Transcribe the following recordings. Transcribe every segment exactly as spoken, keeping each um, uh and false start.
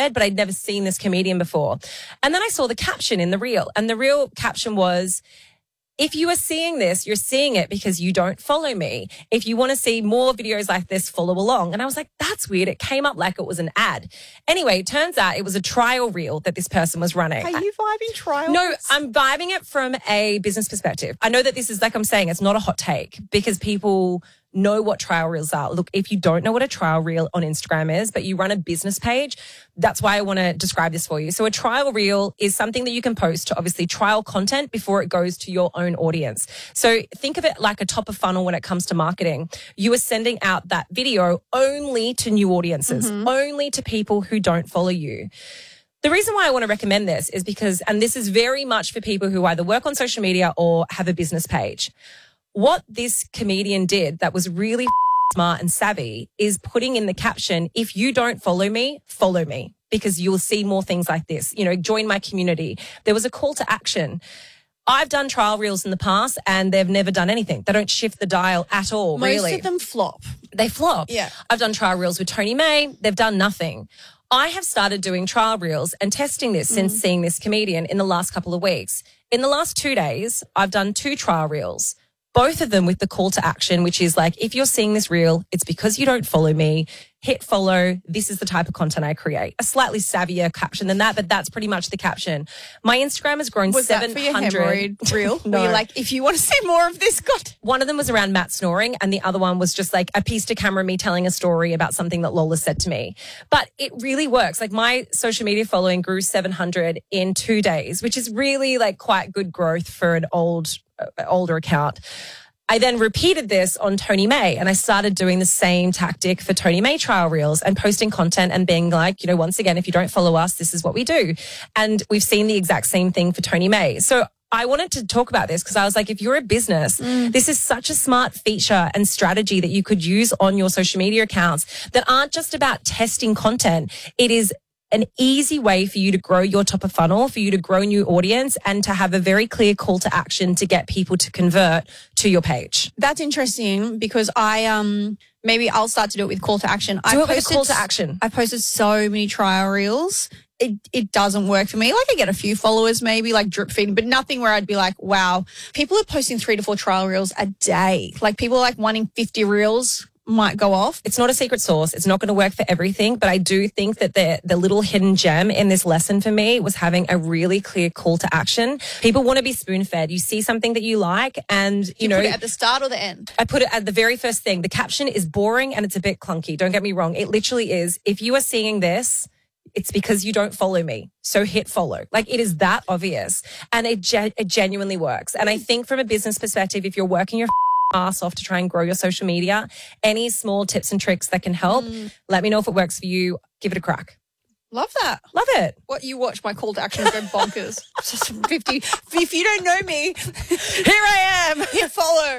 head, but I'd never seen this comedian before. And then I saw the caption in the reel, and the real caption was, if you are seeing this, you're seeing it because you don't follow me. If you want to see more videos like this, follow along. And I was like, that's weird. It came up like it was an ad. Anyway, it turns out it was a trial reel that this person was running. Are you vibing trials? No, I'm vibing it from a business perspective. I know that this is, like I'm saying, it's not a hot take because people know what trial reels are. Look, if you don't know what a trial reel on Instagram is, but you run a business page, that's why I want to describe this for you. So a trial reel is something that you can post to obviously trial content before it goes to your own audience. So think of it like a top of funnel when it comes to marketing. You are sending out that video only to new audiences, mm-hmm. only to people who don't follow you. The reason why I want to recommend this is because, and this is very much for people who either work on social media or have a business page. What this comedian did that was really smart and savvy is putting in the caption, if you don't follow me, follow me, because you'll see more things like this. You know, join my community. There was a call to action. I've done trial reels in the past and they've never done anything. They don't shift the dial at all, Most really. Most of them flop. They flop. Yeah. I've done trial reels with Tony May. They've done nothing. I have started doing trial reels and testing this mm. since seeing this comedian in the last couple of weeks. In the last two days, I've done two trial reels. Both of them with the call to action, which is like, if you're seeing this reel, it's because you don't follow me. Hit follow. This is the type of content I create. A slightly savvier caption than that, but that's pretty much the caption. My Instagram has grown was seven hundred. Was that for your hemorrhoid reel? No. Were you like, if you want to see more of this, God. One of them was around Matt snoring, and the other one was just like a piece to camera me telling a story about something that Lola said to me. But it really works. Like my social media following grew seven hundred in two days, which is really like quite good growth for an old, uh, older account. I then repeated this on Tony May, and I started doing the same tactic for Tony May trial reels and posting content and being like, you know, once again, if you don't follow us, this is what we do. And we've seen the exact same thing for Tony May. So I wanted to talk about this because I was like, if you're a business, mm. this is such a smart feature and strategy that you could use on your social media accounts that aren't just about testing content. It is an easy way for you to grow your top of funnel, for you to grow new audience and to have a very clear call to action to get people to convert to your page. That's interesting because I, um, maybe I'll start to do it with call to action. Do I it posted, with a call to action. I posted so many trial reels. It, it doesn't work for me. Like I get a few followers, maybe like drip feeding, but nothing where I'd be like, wow, people are posting three to four trial reels a day. Like people are like wanting fifty reels might go off. It's not a secret sauce. It's not going to work for everything, but I do think that the the little hidden gem in this lesson for me was having a really clear call to action. People want to be spoon-fed. You see something that you like and, you, you know. put it at the start or the end? I put it at the very first thing. The caption is boring and it's a bit clunky. Don't get me wrong. It literally is. If you are seeing this, it's because you don't follow me. So hit follow. Like it is that obvious. And it, ge- it genuinely works. And I think from a business perspective, if you're working your ass off to try and grow your social media, any small tips and tricks that can help, mm. let me know if it works for you. Give it a crack. Love that. Love it. What, you watch my call to action go bonkers. fifty If you don't know me, here I am. Hit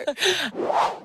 follow.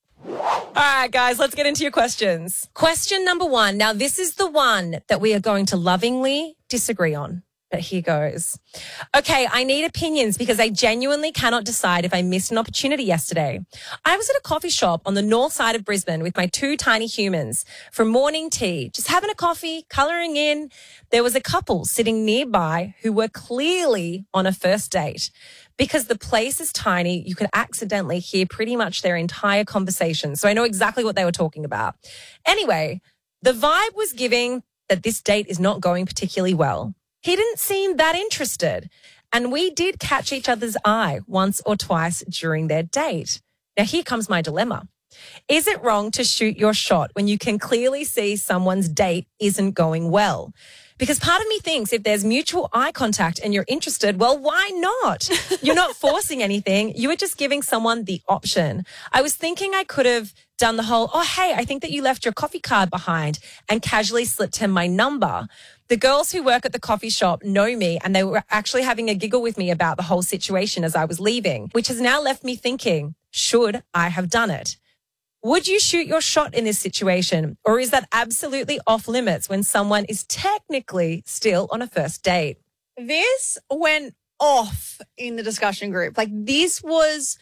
All right, guys, let's get into your questions. Question number one. Now, this is the one that we are going to lovingly disagree on. But here goes. Okay, I need opinions because I genuinely cannot decide if I missed an opportunity yesterday. I was at a coffee shop on the north side of Brisbane with my two tiny humans for morning tea, just having a coffee, colouring in. There was a couple sitting nearby who were clearly on a first date. Because the place is tiny, you could accidentally hear pretty much their entire conversation. So I know exactly what they were talking about. Anyway, the vibe was giving that this date is not going particularly well. He didn't seem that interested. And we did catch each other's eye once or twice during their date. Now, here comes my dilemma. Is it wrong to shoot your shot when you can clearly see someone's date isn't going well? Because part of me thinks if there's mutual eye contact and you're interested, well, why not? You're not forcing anything. You were just giving someone the option. I was thinking I could have done the whole, oh, hey, I think that you left your coffee card behind and casually slipped him my number. The girls who work at the coffee shop know me and they were actually having a giggle with me about the whole situation as I was leaving, which has now left me thinking, should I have done it? Would you shoot your shot in this situation, or is that absolutely off limits when someone is technically still on a first date? This went off in the discussion group. Like this was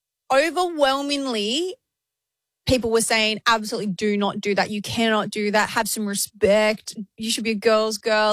overwhelmingly, people were saying absolutely do not do that. You cannot do that. Have some respect. You should be a girl's girl.